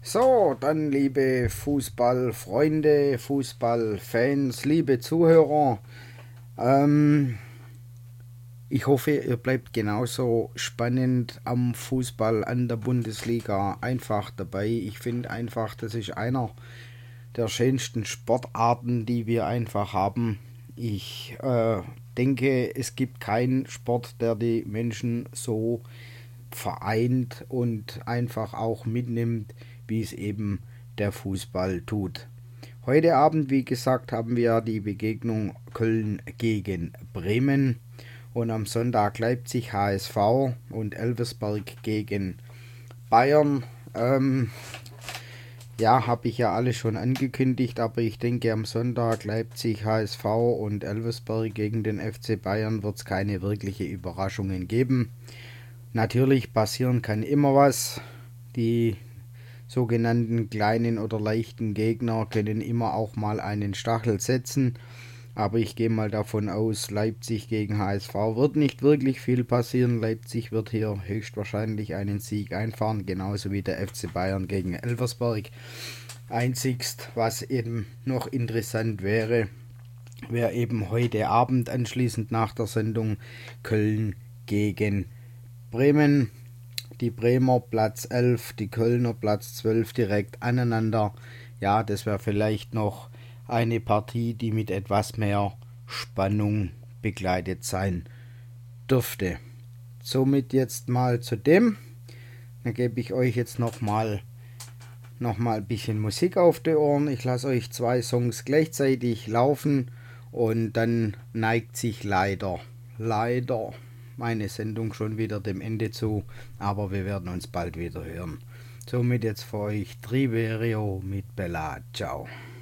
So, dann liebe Fußballfreunde, Fußballfans, liebe Zuhörer, ähm, ich hoffe, ihr bleibt genauso spannend am Fußball, an der Bundesliga einfach dabei. Ich finde einfach, das ist einer der schönsten Sportarten, die wir einfach haben. Ich denke, es gibt keinen Sport, der die Menschen so vereint und einfach auch mitnimmt, wie es eben der Fußball tut. Heute Abend, wie gesagt, haben wir die Begegnung Köln gegen Bremen und am Sonntag Leipzig HSV und Elversberg gegen Bayern. Ja, habe ich ja alles schon angekündigt, aber ich denke am Sonntag Leipzig HSV und Elversberg gegen den FC Bayern wird es keine wirkliche Überraschungen geben. Natürlich passieren kann immer was. Die sogenannten kleinen oder leichten Gegner können immer auch mal einen Stachel setzen. Aber ich gehe mal davon aus, Leipzig gegen HSV wird nicht wirklich viel passieren. Leipzig wird hier höchstwahrscheinlich einen Sieg einfahren, genauso wie der FC Bayern gegen Elversberg. Einzigst, was eben noch interessant wäre, wäre eben heute Abend anschließend nach der Sendung Köln gegen Bremen. Die Bremer Platz 11, die Kölner Platz 12 direkt aneinander. Ja, das wäre vielleicht noch eine Partie, die mit etwas mehr Spannung begleitet sein dürfte. Somit jetzt mal zu dem. Dann gebe ich euch jetzt noch mal ein bisschen Musik auf die Ohren. Ich lasse euch zwei Songs gleichzeitig laufen und dann neigt sich leider meine Sendung schon wieder dem Ende zu, aber wir werden uns bald wieder hören. Somit jetzt für euch Triverio mit Bella. Ciao.